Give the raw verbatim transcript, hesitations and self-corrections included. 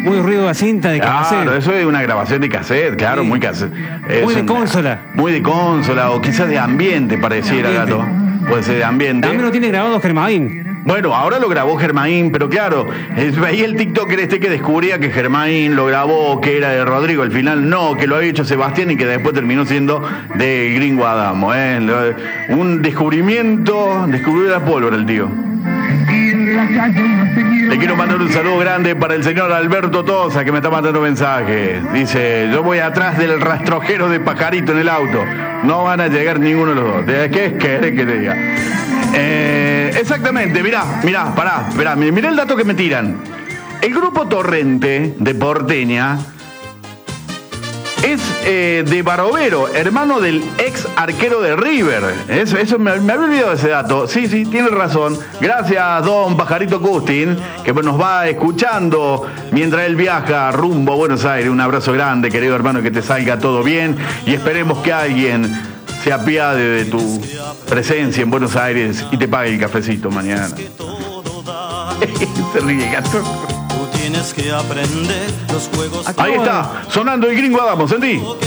Muy ruido de cinta, de cassette. Claro, eso es una grabación de cassette, claro, Sí. muy cassette. Muy Es de una- consola. Muy de consola, o quizás de ambiente, pareciera, De ambiente. Gato. Puede ser de ambiente. También lo tiene grabado Germain. Bueno, ahora lo grabó Germain, pero claro, es- veía el TikToker este que descubría que Germain lo grabó, que era de Rodrigo, al final no, que lo había hecho Sebastián y que después terminó siendo de Gringo Adamo. ¿eh? Lo- Un descubrimiento, descubrió la pólvora el tío. Le quiero mandar un saludo grande para el señor Alberto Tosa, que me está mandando mensajes. Dice, yo voy atrás del rastrojero de Pajarito en el auto. No van a llegar ninguno de los dos. ¿Qué querés que te diga? Eh, exactamente, mirá, mirá, pará, mirá, mirá el dato que me tiran. El grupo Torrente de Porteña es eh, de Barovero, hermano del ex arquero de River. Eso, eso me, me había olvidado de ese dato. Sí, sí, tiene razón. Gracias, don Pajarito Custin, que nos va escuchando mientras él viaja rumbo a Buenos Aires. Un abrazo grande, querido hermano, que te salga todo bien y esperemos que alguien se apiade de tu presencia en Buenos Aires y te pague el cafecito mañana. Se ríe, gato. Tienes que aprender los juegos. Ahí está, sonando el Gringo Adamo, ¿sentí?